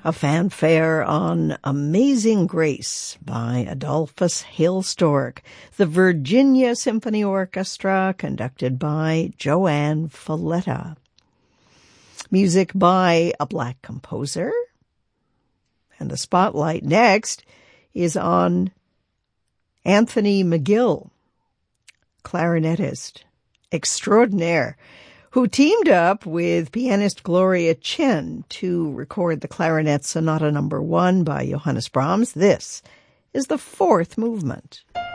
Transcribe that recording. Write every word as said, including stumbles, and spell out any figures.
A fanfare on Amazing Grace by Adolphus Hailstork, the Virginia Symphony Orchestra, conducted by Joanne Falletta. Music by a black composer. And the spotlight next is on Anthony McGill, clarinetist extraordinaire, who teamed up with pianist Gloria Chen to record the Clarinet Sonata Number One by Johannes Brahms. This is the fourth movement.